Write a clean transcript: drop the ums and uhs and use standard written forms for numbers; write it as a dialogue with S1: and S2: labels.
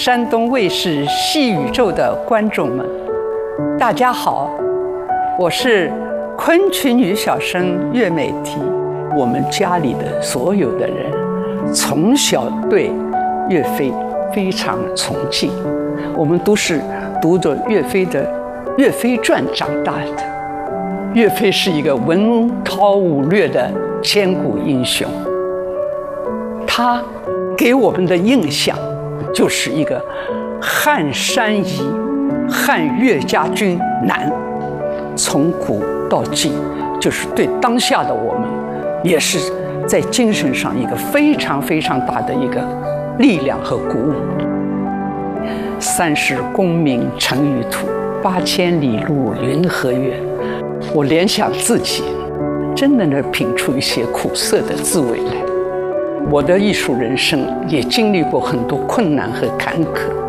S1: 山东卫视《戏宇宙》的观众们，大家好，我是昆曲女小生岳美缇。我们家里的所有的人，从小对岳飞非常崇敬，我们都是读着岳飞的《岳飞传》长大的。岳飞是一个文韬武略的千古英雄，他给我们的印象就是一个撼山夷、撼岳家军难，从古到今，就是对当下的我们，也是在精神上一个非常非常大的一个力量和鼓舞。三十功名尘与土，8000里路云和月。我联想自己，真的能品出一些苦涩的滋味来。我的艺术人生也经历过很多困难和坎坷。